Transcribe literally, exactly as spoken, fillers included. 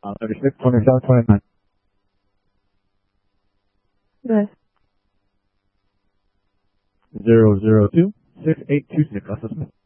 Uh, thirty-six, twenty-seven, twenty-nine. Good. Zero zero two six eight two six. Assessment.